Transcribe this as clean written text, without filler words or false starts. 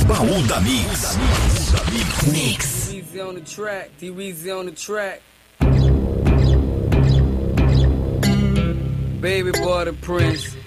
Baú da Mix. Mix. T-Weezy on the track. T-Weezy on the track. Baby boy the Prince.